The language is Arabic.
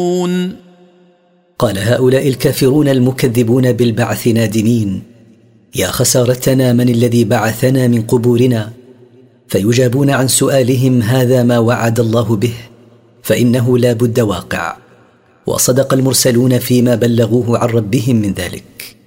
قال هؤلاء الكافرون المكذبون بالبعث نادمين: يا خسارتنا، من الذي بعثنا من قبورنا؟ فيجابون عن سؤالهم: هذا ما وعد الله به، فإنه لا بد واقع. وصدق المرسلون فيما بلغوه عن ربهم من ذلك.